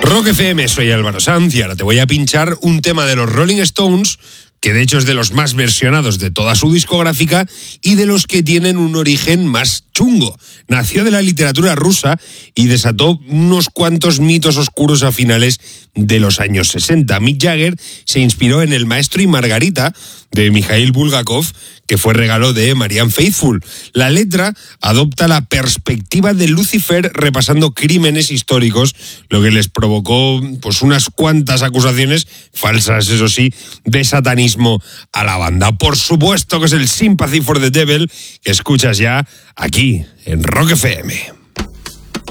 Rock FM, soy Álvaro Sanz y ahora te voy a pinchar un tema de los Rolling Stones, que de hecho es de los más versionados de toda su discográfica y de los que tienen un origen más chungo. Nació de la literatura rusa y desató unos cuantos mitos oscuros a finales de los años 60. Mick Jagger se inspiró en El maestro y Margarita de Mikhail Bulgakov, que fue regalo de Marianne Faithfull. La letra adopta la perspectiva de Lucifer repasando crímenes históricos, lo que les provocó pues unas cuantas acusaciones, falsas eso sí, de satanismo a la banda. Por supuesto que es el Sympathy for the Devil que escuchas ya aquí en Rock FM.